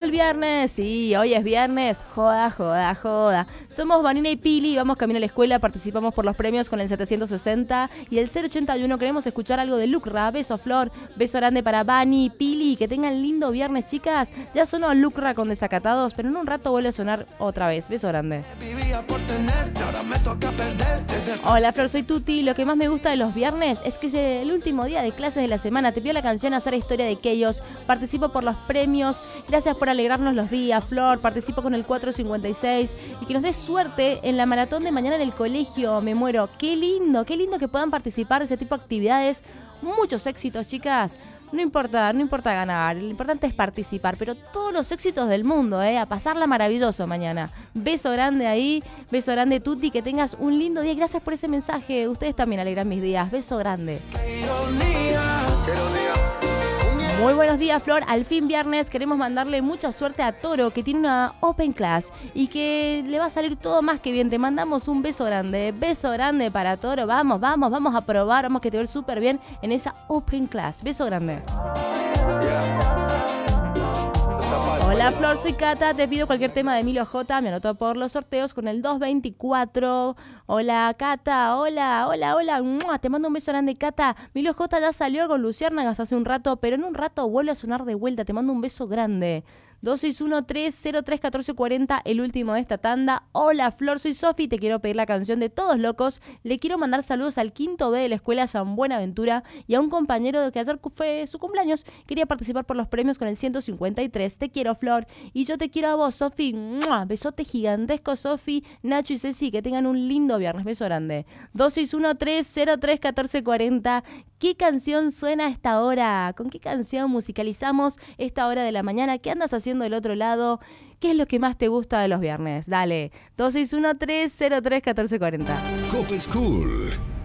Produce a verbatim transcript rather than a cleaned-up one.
el viernes. Sí, hoy es viernes. Joda, joda, joda. Somos Vanina y Pili, vamos camino a la escuela, participamos por los premios con el setecientos sesenta y el cero ochenta y uno. Queremos escuchar algo de Lucra. Beso, Flor. Beso grande para Vani, Pili. Que tengan lindo viernes, chicas. Ya sonó Lucra con Desacatados, pero en un rato vuelve a sonar otra vez. Beso grande. Hola, Flor, soy Tuti. Lo que más me gusta de los viernes es que es el último día de clases de la semana. Te pido la canción Hacer Historia de Keyos. Participo por los premios. Gracias por alegrarnos los días, Flor. Participo con el cuatro cincuenta y seis. Y que nos des suerte en la maratón de mañana en el colegio. Me muero. Qué lindo, qué lindo que puedan participar de ese tipo de actividades. Muchos éxitos, chicas. No importa, no importa ganar, lo importante es participar, pero todos los éxitos del mundo, ¿eh? A pasarla maravilloso mañana. Beso grande ahí, beso grande Tuti, que tengas un lindo día. Gracias por ese mensaje, ustedes también alegran mis días. Beso grande. Muy buenos días, Flor. Al fin viernes, queremos mandarle mucha suerte a Toro, que tiene una Open Class y que le va a salir todo más que bien. Te mandamos un beso grande. Beso grande para Toro. Vamos, vamos, vamos a probar. Vamos que te va a ir súper bien en esa Open Class. Beso grande. Hola, Flor, soy Cata. Te pido cualquier tema de Emilio J. Me anotó por los sorteos con el dos veinticuatro. Hola, Cata. Hola, hola, hola. ¡Mua! Te mando un beso grande, Cata. Emilio J ya salió con Luciérnagas hace un rato, pero en un rato vuelve a sonar de vuelta. Te mando un beso grande. dos seis uno, tres cero tres, uno cuatro cuatro cero, el último de esta tanda. Hola, Flor, soy Sofi, te quiero pedir la canción de Todos Locos. Le quiero mandar saludos al quinto B de la escuela San Buenaventura y a un compañero de que ayer fue su cumpleaños. Quería participar por los premios con el ciento cincuenta y tres. Te quiero, Flor, y yo te quiero a vos, Sofi. ¡Mua! Besote gigantesco, Sofi, Nacho y Ceci, que tengan un lindo viernes. Beso grande. dos seis uno, tres cero tres, uno cuatro cuatro cero. ¿Qué canción suena a esta hora? ¿Con qué canción musicalizamos esta hora de la mañana? ¿Qué andas haciendo del otro lado? ¿Qué es lo que más te gusta de los viernes? Dale, dos seis uno, tres cero tres, uno cuatro cuatro cero. Cope School.